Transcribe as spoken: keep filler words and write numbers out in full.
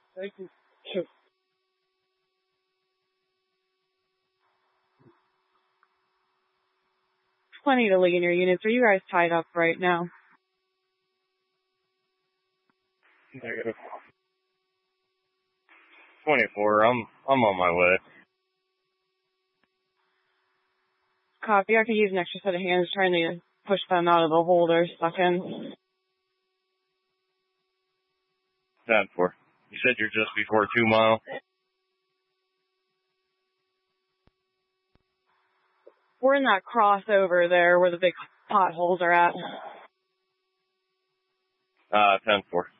Thank you. Plenty to lead in your units. Are you guys tied up right now? Negative. twenty-four. I'm I'm on my way. Copy. I could use an extra set of hands trying to push them out of the hole they're stuck in. ten four. You said you're just before two mile. We're in that crossover there where the big potholes are at. Uh, ten four.